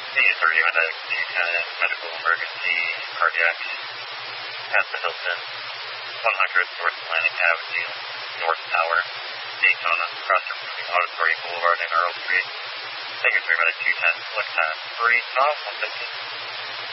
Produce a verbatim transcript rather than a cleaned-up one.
Hey, three medic, two ten, medical emergency, cardiac, past the Hilton, one hundred North Atlantic Avenue, North Tower, Daytona, across from between Auditory Boulevard and Earl Street. Take your three medic, two ten, select time, three, Tom, one fifteen.